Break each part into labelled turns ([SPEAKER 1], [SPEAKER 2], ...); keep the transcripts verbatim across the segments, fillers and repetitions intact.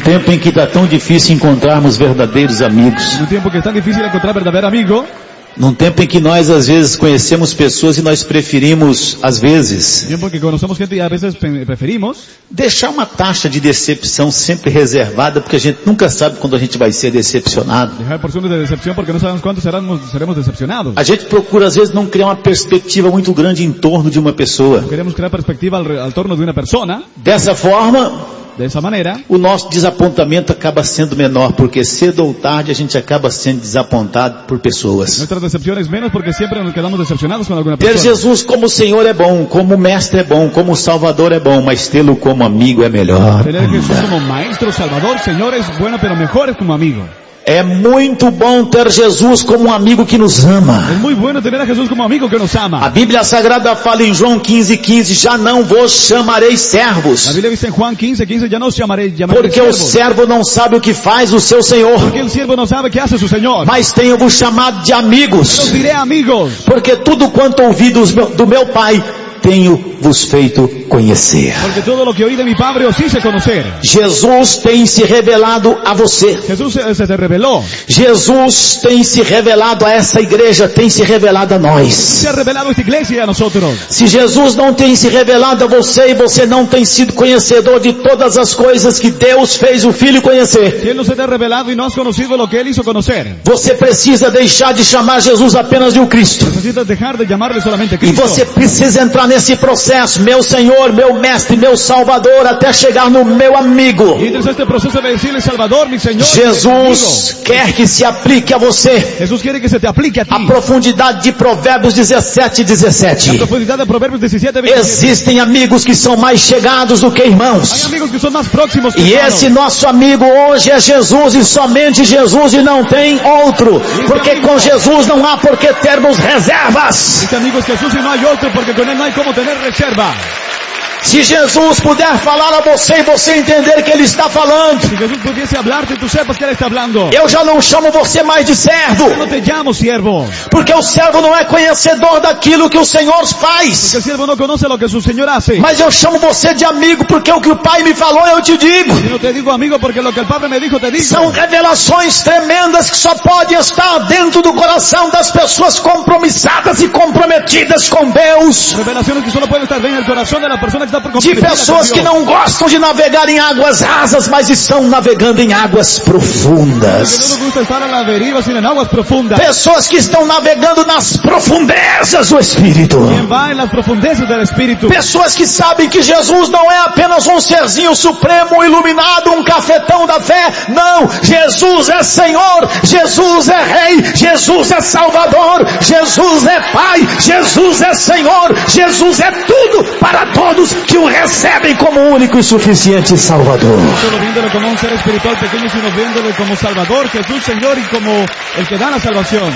[SPEAKER 1] tempo em que está tão difícil encontrarmos verdadeiros amigos.
[SPEAKER 2] En un tiempo que es tan difícil encontrar verdadero amigo.
[SPEAKER 1] Num tempo em que nós às vezes conhecemos pessoas e nós preferimos, às vezes,
[SPEAKER 2] Tiempo que conocemos gente y a veces pe- preferimos
[SPEAKER 1] deixar uma taxa de decepção sempre reservada, porque a gente nunca sabe quando a gente vai ser decepcionado.
[SPEAKER 2] dejar porciones de decepción porque no sabemos cuánto seremos, seremos decepcionados.
[SPEAKER 1] A gente procura às vezes não criar uma perspectiva muito grande em torno de uma pessoa.
[SPEAKER 2] Queremos crear perspectiva al, re- al torno de una persona.
[SPEAKER 1] Dessa forma,
[SPEAKER 2] De esa manera,
[SPEAKER 1] o nosso desapontamento acaba sendo menor, porque cedo ou tarde a gente acaba sendo desapontado por pessoas.
[SPEAKER 2] nuestras decepciones menos porque siempre nos quedamos decepcionados con alguna
[SPEAKER 1] Ter
[SPEAKER 2] persona.
[SPEAKER 1] Jesus como Senhor é bom, como Mestre é bom, como Salvador é bom, mas tê-lo como amigo é melhor.
[SPEAKER 2] Tener a Jesús como maestro, salvador, señor es bueno, pero mejor es como amigo.
[SPEAKER 1] É muito bom ter Jesus como um amigo que nos ama.
[SPEAKER 2] Es muy bueno tener a Jesús como amigo que nos
[SPEAKER 1] A
[SPEAKER 2] ama.
[SPEAKER 1] Bíblia Sagrada fala em João quinze, quinze, já não vos chamarei
[SPEAKER 2] La
[SPEAKER 1] servos,
[SPEAKER 2] Biblia dice en Juan quince, quince, ya no os llamaré, llamaré
[SPEAKER 1] porque o
[SPEAKER 2] siervos.
[SPEAKER 1] servo não sabe o que faz o seu Senhor,
[SPEAKER 2] Porque el siervo no sabe qué hace su señor.
[SPEAKER 1] mas tenho-vos chamado de
[SPEAKER 2] Os
[SPEAKER 1] amigos,
[SPEAKER 2] diré amigos.
[SPEAKER 1] porque tudo quanto ouvi dos meu- do meu Pai, tenho-vos feito conhecer.
[SPEAKER 2] Porque todo lo que oí de mi Padre os hice conocer.
[SPEAKER 1] Jesus tem se revelado a você.
[SPEAKER 2] Jesús se, se, se reveló.
[SPEAKER 1] Jesus tem se revelado a essa igreja, tem se revelado a nós.
[SPEAKER 2] Se ha revelado esta iglesia y a nosotros.
[SPEAKER 1] Se Jesus não tem se revelado a você e você não tem sido conhecedor de todas as coisas que Deus fez o Filho conhecer,
[SPEAKER 2] Si Él no se te ha revelado y no has conocido lo que Él hizo conocer,
[SPEAKER 1] você precisa deixar de chamar Jesus apenas de um Cristo.
[SPEAKER 2] necesitas dejar de llamarle solamente
[SPEAKER 1] E
[SPEAKER 2] Cristo.
[SPEAKER 1] você precisa entrar nesse processo, meu Senhor, meu Mestre, meu Salvador, até chegar no meu amigo.
[SPEAKER 2] Y entonces este proceso de decirle Salvador, mi Señor, mi
[SPEAKER 1] Jesus quer que se aplique a você
[SPEAKER 2] amigo. Jesús quiere que se te aplique a ti.
[SPEAKER 1] a profundidade de Provérbios dezessete,
[SPEAKER 2] La
[SPEAKER 1] dezessete.
[SPEAKER 2] profundidad de Proverbios diecisiete, veintisiete.
[SPEAKER 1] Existem amigos que são mais chegados do que
[SPEAKER 2] Hay
[SPEAKER 1] irmãos.
[SPEAKER 2] amigos que son más próximos que
[SPEAKER 1] E
[SPEAKER 2] hermanos.
[SPEAKER 1] esse nosso amigo hoje é Jesus e somente Jesus e não tem outro. Porque com Jesus não há por que termos reservas.
[SPEAKER 2] Este amigo es Jesús y no hay otro porque con Él no hay como tener reserva.
[SPEAKER 1] Se Jesus puder falar a você e você entender que Ele está falando,
[SPEAKER 2] Si Jesús pudiese hablarte, tú sepas que Él está hablando.
[SPEAKER 1] eu já não chamo você mais de servo.
[SPEAKER 2] Yo no te llamo siervo.
[SPEAKER 1] Porque o servo não é conhecedor daquilo que o Senhor
[SPEAKER 2] Porque
[SPEAKER 1] faz.
[SPEAKER 2] el siervo no conoce lo que su Señor hace.
[SPEAKER 1] Mas eu chamo você de amigo porque o que o Pai me falou eu te digo.
[SPEAKER 2] Yo no te digo amigo porque lo que el Padre me dijo te digo.
[SPEAKER 1] São revelações tremendas que só podem estar dentro do coração das pessoas compromissadas e comprometidas com Deus.
[SPEAKER 2] Revelaciones que solo pueden estar en el corazón de la persona que está por
[SPEAKER 1] De pessoas que não gostam de navegar em águas rasas, mas estão navegando em águas
[SPEAKER 2] Que no
[SPEAKER 1] profundas.
[SPEAKER 2] nos gusta estar a la deriva sino en aguas profundas.
[SPEAKER 1] Pessoas que estão navegando nas profundezas do Espírito.
[SPEAKER 2] Quien va en las profundezas del Espíritu.
[SPEAKER 1] Pessoas que sabem que Jesus não é apenas um serzinho supremo, iluminado, um cafetão da fé. Não, Jesus é Senhor, Jesus é Rei, Jesus é Salvador, Jesus é Pai, Jesus é Senhor, Jesus é tudo para todos que o recebem como único e suficiente Salvador.
[SPEAKER 2] Solo viéndolo como un ser espiritual pequeño, sino viéndolo como Salvador, Jesús Señor y como el que da la salvación.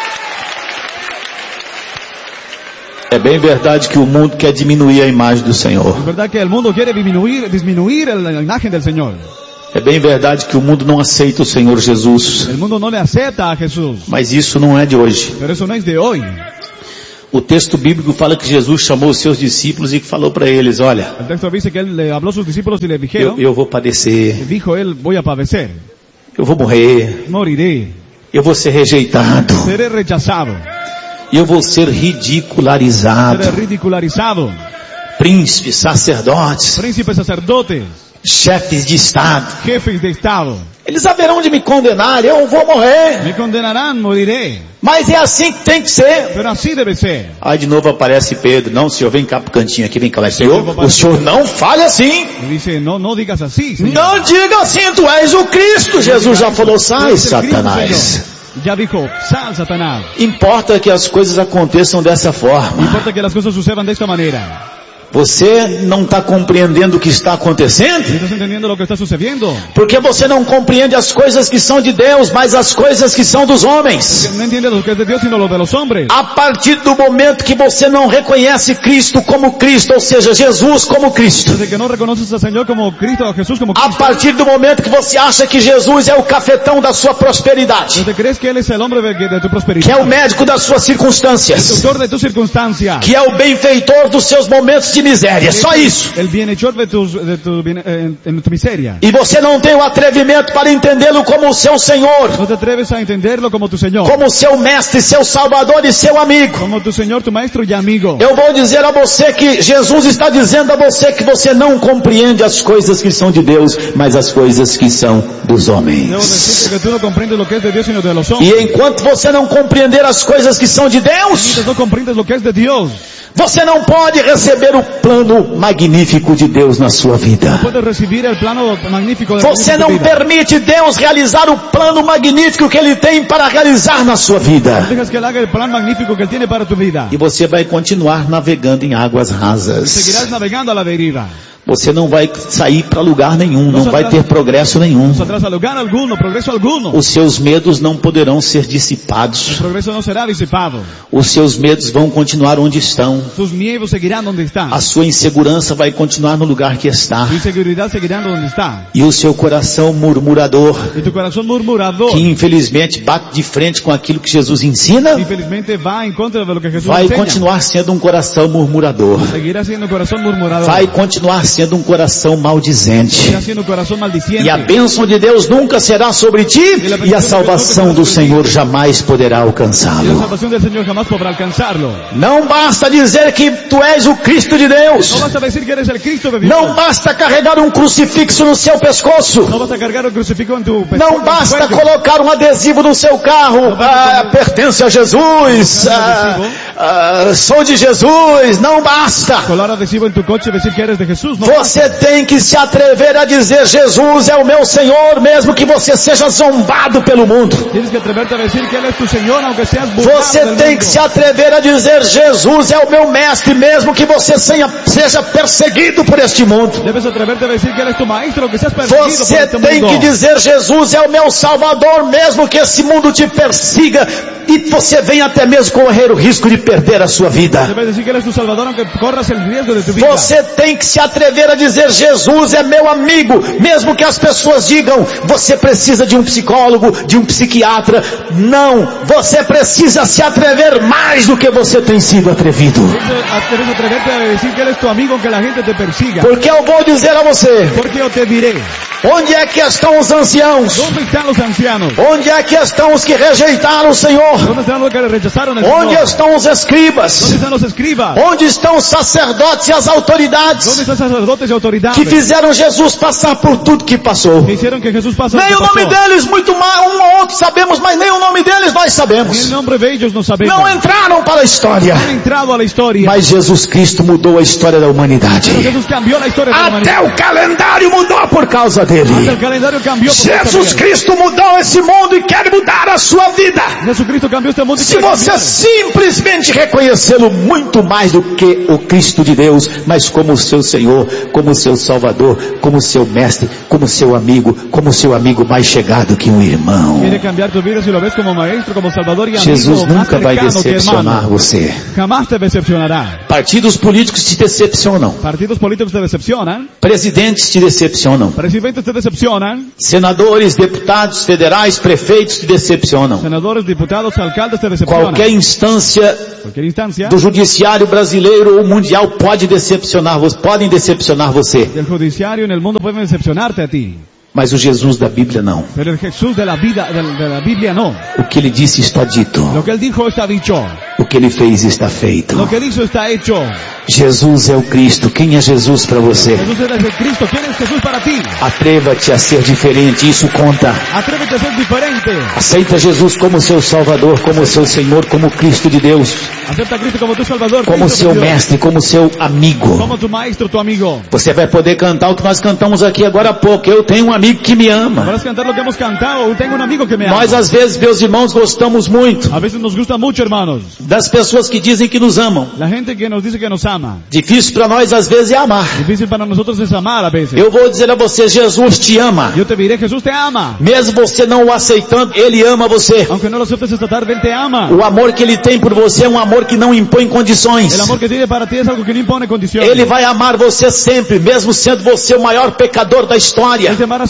[SPEAKER 1] É bem verdade que o mundo quer diminuir a imagem do Senhor.
[SPEAKER 2] Es verdad que el mundo quiere disminuir, disminuir el- la imagen del Señor.
[SPEAKER 1] É bem verdade que o mundo não aceita o Senhor Jesus.
[SPEAKER 2] El mundo no le acepta a Jesús.
[SPEAKER 1] Mas isso não é de hoje.
[SPEAKER 2] Pero eso no es de hoy.
[SPEAKER 1] O texto bíblico fala que Jesus chamou os seus discípulos e falou para eles, olha,
[SPEAKER 2] El texto dice que él le habló a sus discípulos y le
[SPEAKER 1] eu,
[SPEAKER 2] dijeron,
[SPEAKER 1] eu vou padecer,
[SPEAKER 2] dijo él, voy a padecer,
[SPEAKER 1] eu vou morrer,
[SPEAKER 2] moriré,
[SPEAKER 1] eu vou ser rejeitado,
[SPEAKER 2] seré rechazado,
[SPEAKER 1] eu vou ser ridicularizado.
[SPEAKER 2] seré ridicularizado.
[SPEAKER 1] Príncipes, sacerdotes,
[SPEAKER 2] Príncipes, sacerdotes,
[SPEAKER 1] chefes de Estado,
[SPEAKER 2] jefes de Estado,
[SPEAKER 1] eles haverão de me condenar, eu vou morrer.
[SPEAKER 2] me condenarán, moriré.
[SPEAKER 1] Mas é assim que tem que ser.
[SPEAKER 2] Pero así debe ser.
[SPEAKER 1] Aí de novo aparece Pedro, não senhor, vem cá pro cantinho aqui, vem cá lá. Senhor, o senhor não fale assim.
[SPEAKER 2] Y dice, no, no digas así, Señor.
[SPEAKER 1] Não diga assim, tu és o Cristo. Jesus já falou, sai
[SPEAKER 2] Tú eres el Cristo,
[SPEAKER 1] Satanás.
[SPEAKER 2] Señor. Ya dijo, sal Satanás.
[SPEAKER 1] Importa que as coisas aconteçam dessa
[SPEAKER 2] No
[SPEAKER 1] forma.
[SPEAKER 2] importa que las cosas sucedan de esta manera.
[SPEAKER 1] Você não está compreendendo o que está acontecendo?
[SPEAKER 2] ¿Estás entendiendo lo que está sucediendo?
[SPEAKER 1] Porque você não compreende as coisas que são de Deus, mas as coisas que são dos homens.
[SPEAKER 2] No entiendes lo que es de Dios, sino lo de los hombres.
[SPEAKER 1] A partir do momento que você não reconhece Cristo como Cristo, ou seja, Jesus como Cristo.
[SPEAKER 2] Desde que no reconoces al Señor como Cristo, a Jesús como
[SPEAKER 1] A
[SPEAKER 2] Cristo.
[SPEAKER 1] partir do momento que você acha que Jesus é o cafetão da sua prosperidade,
[SPEAKER 2] Desde crees que Él es el hombre de, de tu
[SPEAKER 1] que
[SPEAKER 2] prosperidad.
[SPEAKER 1] é o médico das suas
[SPEAKER 2] El
[SPEAKER 1] circunstâncias,
[SPEAKER 2] doctor de tu circunstancia.
[SPEAKER 1] que é o benfeitor dos seus momentos de miséria, só isso.
[SPEAKER 2] El bienhechor de tu, de tu, en, en tu miseria.
[SPEAKER 1] E você não tem o atrevimento para entendê-lo como o seu Senhor,
[SPEAKER 2] No te atreves a entenderlo como tu Señor.
[SPEAKER 1] como seu mestre, seu salvador e seu amigo.
[SPEAKER 2] Como tu Señor, tu maestro y amigo.
[SPEAKER 1] Eu vou dizer a você que Jesus está dizendo a você que você não compreende as coisas que são de Deus, mas as coisas que são dos
[SPEAKER 2] Debo
[SPEAKER 1] homens.
[SPEAKER 2] decirte que tú no comprendes lo que es de Dios sino de los hombres.
[SPEAKER 1] E enquanto você não compreender as coisas que são de Deus,
[SPEAKER 2] Mientras no comprendes lo que es de Dios,
[SPEAKER 1] você não pode receber o plano magnífico de Deus na sua vida.
[SPEAKER 2] puedes recibir el plano magnífico de
[SPEAKER 1] Você
[SPEAKER 2] Dios en tu
[SPEAKER 1] não
[SPEAKER 2] vida.
[SPEAKER 1] permite Deus realizar o plano magnífico que Ele tem para realizar na sua vida.
[SPEAKER 2] Dejas que Él haga el plan magnífico que Él tiene para tu vida.
[SPEAKER 1] E você vai continuar navegando em águas rasas.
[SPEAKER 2] Seguirás navegando a la deriva.
[SPEAKER 1] Você não vai sair para lugar nenhum, não vai ter progresso nenhum.
[SPEAKER 2] No saldrás a lugar alguno, progreso alguno.
[SPEAKER 1] Os seus medos não poderão ser
[SPEAKER 2] El
[SPEAKER 1] dissipados.
[SPEAKER 2] progreso no será disipado.
[SPEAKER 1] Os seus medos vão continuar onde estão.
[SPEAKER 2] Tus miedos seguirán donde están.
[SPEAKER 1] A sua insegurança vai continuar no lugar que está.
[SPEAKER 2] Tu inseguridad seguirá donde está.
[SPEAKER 1] E o seu coração murmurador,
[SPEAKER 2] Y tu corazón murmurador,
[SPEAKER 1] que infelizmente bate de frente com aquilo que Jesus ensina,
[SPEAKER 2] infelizmente va en contra de lo que Jesús
[SPEAKER 1] vai
[SPEAKER 2] enseña.
[SPEAKER 1] continuar sendo um coração murmurador.
[SPEAKER 2] Seguirá siendo un corazón murmurador.
[SPEAKER 1] Vai continuar sendo um coração maldizente.
[SPEAKER 2] Seguirá siendo un corazón maldiciente.
[SPEAKER 1] E a bênção de Deus nunca será sobre ti, e a salvação do Senhor jamais poderá
[SPEAKER 2] Y la
[SPEAKER 1] alcançá-lo.
[SPEAKER 2] salvación del Señor jamás podrá alcanzarlo.
[SPEAKER 1] Não basta dizer que tu és o Cristo de
[SPEAKER 2] No
[SPEAKER 1] Deus.
[SPEAKER 2] basta decir que eres el Cristo de Dios.
[SPEAKER 1] Não basta carregar um crucifixo no seu pescoço.
[SPEAKER 2] No basta cargar un crucifijo en tu
[SPEAKER 1] Não basta colocar um adesivo no seu carro. Ah, pertence a Jesus. Ah, ah, sou de Jesus. Não basta.
[SPEAKER 2] colar adhesivo en tu coche y decir que eres de Jesús. No
[SPEAKER 1] Você tem que se atrever a dizer: Jesus é o meu Senhor, mesmo que você seja zombado pelo mundo.
[SPEAKER 2] tienes que atreverte a decir que Él es tu Señor, aunque seas burlado
[SPEAKER 1] Você
[SPEAKER 2] del
[SPEAKER 1] tem
[SPEAKER 2] mundo.
[SPEAKER 1] que se atrever a dizer: Jesus é o meu mestre, mesmo que você seja, seja perseguido por este mundo.
[SPEAKER 2] Debes atreverte a decir que Él es tu maestro, aunque seas perseguido
[SPEAKER 1] Você
[SPEAKER 2] por este
[SPEAKER 1] tem
[SPEAKER 2] mundo.
[SPEAKER 1] que dizer: Jesus é o meu Salvador, mesmo que esse mundo te persiga e você venha até mesmo correr o risco de perder a sua vida.
[SPEAKER 2] Debes decir que Él es tu Salvador, aunque corras el riesgo de tu vida.
[SPEAKER 1] Você tem que se atrever a dizer: Jesus é meu amigo, mesmo que as pessoas digam: você precisa de um psicólogo, de um psiquiatra. Não, você precisa se atrever mais do que você tem sido atrevido.
[SPEAKER 2] Debes atreverte a decir que Él es tu amigo, aunque la gente te persiga.
[SPEAKER 1] Porque eu vou dizer a você:
[SPEAKER 2] Porque yo te diré,
[SPEAKER 1] onde é que estão os anciãos?
[SPEAKER 2] ¿dónde están los ancianos?
[SPEAKER 1] Onde é que estão os que rejeitaram o Senhor?
[SPEAKER 2] ¿Dónde están los que rechazaron el
[SPEAKER 1] Onde
[SPEAKER 2] Señor?
[SPEAKER 1] estão os escribas?
[SPEAKER 2] ¿Dónde están los escribas?
[SPEAKER 1] Onde estão os sacerdotes e as
[SPEAKER 2] ¿Dónde
[SPEAKER 1] autoridades
[SPEAKER 2] están sacerdotes y autoridades?
[SPEAKER 1] que fizeram Jesus passar por tudo que passou?
[SPEAKER 2] Que hicieron que Jesús pasara
[SPEAKER 1] Nem o
[SPEAKER 2] lo que
[SPEAKER 1] nome
[SPEAKER 2] pasó.
[SPEAKER 1] deles, muito mais, um ou outro sabemos, mas nem o nome deles nós
[SPEAKER 2] Ni el
[SPEAKER 1] sabemos.
[SPEAKER 2] nombre de ellos no sabemos.
[SPEAKER 1] Não entraram para a história.
[SPEAKER 2] Han entrado a la historia.
[SPEAKER 1] Mas Jesus Cristo mudou a história da humanidade.
[SPEAKER 2] Pero Jesús cambió la historia de la
[SPEAKER 1] Até
[SPEAKER 2] humanidad.
[SPEAKER 1] o calendário mudou por causa
[SPEAKER 2] Hasta
[SPEAKER 1] dele.
[SPEAKER 2] el calendario cambió por esta
[SPEAKER 1] Jesus
[SPEAKER 2] vida.
[SPEAKER 1] Cristo mudou esse mundo e quer mudar a sua vida.
[SPEAKER 2] Jesucristo cambió este mundo y
[SPEAKER 1] Se
[SPEAKER 2] quiere
[SPEAKER 1] você
[SPEAKER 2] cambiar.
[SPEAKER 1] simplesmente reconhecê-lo muito mais do que o Cristo de Deus, mas como o seu Senhor, como o seu Salvador, como o seu mestre, como o seu amigo, como o seu amigo mais chegado que um irmão.
[SPEAKER 2] Quiere cambiar tu vida si lo ves como maestro, como salvador y amigo
[SPEAKER 1] Jesus
[SPEAKER 2] más
[SPEAKER 1] nunca vai
[SPEAKER 2] cercano que
[SPEAKER 1] decepcionar
[SPEAKER 2] hermano.
[SPEAKER 1] você.
[SPEAKER 2] Jamás te decepcionará.
[SPEAKER 1] Partidos políticos te decepcionam.
[SPEAKER 2] Partidos políticos te decepcionan.
[SPEAKER 1] Presidentes te decepcionam.
[SPEAKER 2] Presidentes te decepcionan.
[SPEAKER 1] Senadores, deputados federais, prefeitos te decepcionam.
[SPEAKER 2] Senadores, diputados, alcaldes te decepcionan.
[SPEAKER 1] Qualquer instância
[SPEAKER 2] Cualquier instancia
[SPEAKER 1] do judiciário brasileiro ou mundial pode decepcionar você, podem decepcionar você.
[SPEAKER 2] del judiciario en el mundo pueden decepcionarte a ti.
[SPEAKER 1] Mas o Jesus da Bíblia não.
[SPEAKER 2] Pero el Jesús de la vida, de, de la Biblia no.
[SPEAKER 1] O que ele disse está dito.
[SPEAKER 2] Lo que él dijo está dicho.
[SPEAKER 1] O que ele fez está feito.
[SPEAKER 2] Lo que él hizo está hecho.
[SPEAKER 1] Jesus é o Cristo. Quem é Jesus para você?
[SPEAKER 2] Jesús es el Cristo. ¿Quién es Jesús para ti?
[SPEAKER 1] Atreva-te a ser diferente, isso conta.
[SPEAKER 2] Atrévete a ser diferente.
[SPEAKER 1] Aceita Jesus como seu Salvador, como seu Senhor, como Cristo de Deus,
[SPEAKER 2] Acepta a Cristo como tu Salvador,
[SPEAKER 1] como
[SPEAKER 2] Cristo
[SPEAKER 1] seu
[SPEAKER 2] de Dios,
[SPEAKER 1] mestre, como seu amigo.
[SPEAKER 2] como tu maestro, tu amigo.
[SPEAKER 1] Você vai poder cantar o que nós cantamos aqui agora há pouco. Eu tenho um amigo que me ama.
[SPEAKER 2] Podrás cantar lo que hemos cantado. Yo tengo un amigo que me ama.
[SPEAKER 1] Nós às vezes, meus irmãos, gostamos muito
[SPEAKER 2] A veces nos gusta mucho, hermanos.
[SPEAKER 1] das pessoas que dizem que nos amam.
[SPEAKER 2] La gente que nos dice que nos ama.
[SPEAKER 1] Difícil para nós às vezes é amar.
[SPEAKER 2] Difícil para nosotros es amar a veces.
[SPEAKER 1] Eu vou dizer a você, Jesus te ama.
[SPEAKER 2] Yo te diré, Jesús te ama.
[SPEAKER 1] Mesmo você não o aceitando, Ele ama você.
[SPEAKER 2] Aunque no lo aceptes esta tarde, Él te ama.
[SPEAKER 1] O amor que Ele tem por você é um amor que não impõe condições.
[SPEAKER 2] El amor que tiene para ti es algo que no impone condiciones.
[SPEAKER 1] Ele vai amar você sempre, mesmo sendo você o maior pecador da história.
[SPEAKER 2] Él te amará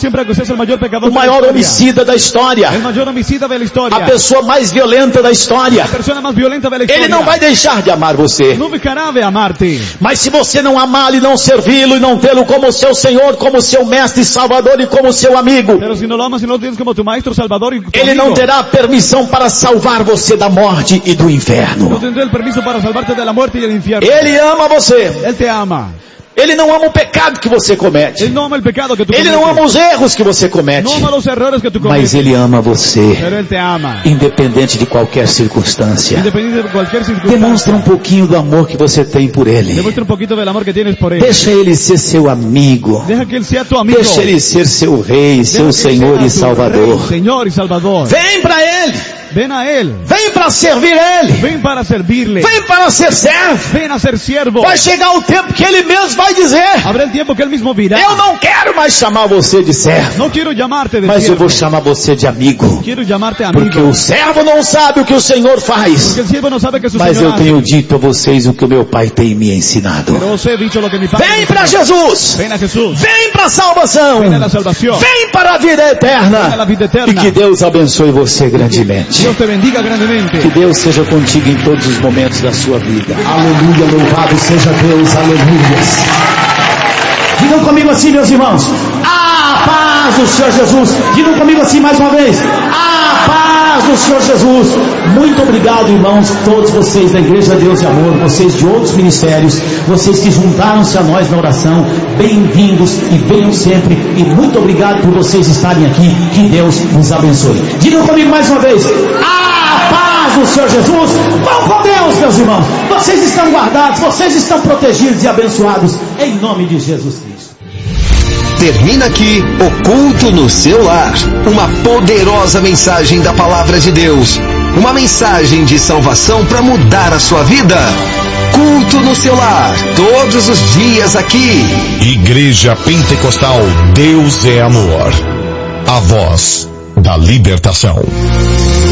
[SPEAKER 2] siempre que usted es el mayor pecador
[SPEAKER 1] o
[SPEAKER 2] de la
[SPEAKER 1] maior
[SPEAKER 2] historia.
[SPEAKER 1] homicida da história,
[SPEAKER 2] El mayor homicida de la historia.
[SPEAKER 1] a pessoa mais violenta da história.
[SPEAKER 2] La persona más violenta de la historia.
[SPEAKER 1] Ele não vai deixar de amar você.
[SPEAKER 2] No dejará de amarte.
[SPEAKER 1] Mas se você não amá-lo e não servi-lo e não tê-lo como seu Senhor, como seu mestre e salvador e como seu amigo,
[SPEAKER 2] Pero si no lo amas y no lo tienes como tu maestro, salvador y tu
[SPEAKER 1] ele
[SPEAKER 2] amigo,
[SPEAKER 1] não terá permissão para salvar você da morte e do
[SPEAKER 2] no
[SPEAKER 1] inferno.
[SPEAKER 2] tendrá el permiso para salvarte de la muerte y el infierno.
[SPEAKER 1] Ele ama você.
[SPEAKER 2] Él te ama.
[SPEAKER 1] Ele não ama o pecado que você comete.
[SPEAKER 2] Él no ama el pecado que tú
[SPEAKER 1] Ele
[SPEAKER 2] cometes.
[SPEAKER 1] não ama os erros que você comete.
[SPEAKER 2] No ama los errores que tú cometes.
[SPEAKER 1] Mas ele ama você,
[SPEAKER 2] Pero Él te ama.
[SPEAKER 1] independente de qualquer circunstância.
[SPEAKER 2] Independiente de cualquier circunstancia.
[SPEAKER 1] Demonstra um pouquinho do amor que você tem por ele.
[SPEAKER 2] Demuestra un poquito del amor que tienes por Él.
[SPEAKER 1] Deixa ele ser seu amigo.
[SPEAKER 2] Deja que Él sea tu amigo.
[SPEAKER 1] Deixa ele ser seu rei,
[SPEAKER 2] Deja
[SPEAKER 1] seu
[SPEAKER 2] que
[SPEAKER 1] Senhor
[SPEAKER 2] sea
[SPEAKER 1] e
[SPEAKER 2] tu
[SPEAKER 1] Salvador.
[SPEAKER 2] Rey, Señor y Salvador.
[SPEAKER 1] Vem para ele.
[SPEAKER 2] Ven a Él.
[SPEAKER 1] Vem para servir ele.
[SPEAKER 2] Ven para servirle.
[SPEAKER 1] Vem para ser servo.
[SPEAKER 2] Ven a ser siervo.
[SPEAKER 1] Vai chegar o tempo que ele mesmo vai dizer:
[SPEAKER 2] Habrá el tiempo que Él mismo dirá.
[SPEAKER 1] eu não quero mais chamar você de servo,
[SPEAKER 2] No quiero llamarte de
[SPEAKER 1] mas eu
[SPEAKER 2] siervo.
[SPEAKER 1] vou chamar você de amigo.
[SPEAKER 2] Quiero llamarte amigo.
[SPEAKER 1] Porque o servo não sabe o que o Senhor faz,
[SPEAKER 2] Porque el siervo no sabe que su
[SPEAKER 1] mas
[SPEAKER 2] Señor
[SPEAKER 1] eu
[SPEAKER 2] hace.
[SPEAKER 1] tenho dito a vocês o que o meu Pai tem me ensinado.
[SPEAKER 2] Pero os he dicho lo que mi Padre
[SPEAKER 1] Vem
[SPEAKER 2] me
[SPEAKER 1] para
[SPEAKER 2] enseñó.
[SPEAKER 1] Jesus.
[SPEAKER 2] Ven a Jesús.
[SPEAKER 1] Vem para a salvação.
[SPEAKER 2] Ven a la salvación.
[SPEAKER 1] Vem para a vida
[SPEAKER 2] Ven a la
[SPEAKER 1] eterna.
[SPEAKER 2] vida
[SPEAKER 1] E
[SPEAKER 2] eterna.
[SPEAKER 1] que Deus abençoe você grandemente.
[SPEAKER 2] Dios te bendiga grandemente.
[SPEAKER 1] Que Deus seja contigo em todos os momentos da sua vida. Aleluia, louvado seja Deus, aleluia. Digam comigo assim, meus irmãos: a paz do Senhor Jesus. Digam comigo assim mais uma vez: a paz do Senhor Jesus. Muito obrigado, irmãos, todos vocês da Igreja Deus e Amor, vocês de outros ministérios, vocês que juntaram-se a nós na oração. Bem-vindos e venham sempre. E muito obrigado por vocês estarem aqui. Que Deus nos abençoe. Digam comigo mais uma vez: a paz do Senhor Jesus. Vão com Deus, meus irmãos. Vocês estão guardados, vocês estão protegidos e abençoados em nome de Jesus Cristo.
[SPEAKER 3] Termina aqui o culto no seu lar. Uma poderosa mensagem da palavra de Deus. Uma mensagem de salvação para mudar a sua vida. Culto no seu lar, todos os dias aqui.
[SPEAKER 4] Igreja Pentecostal Deus é Amor. A voz da libertação.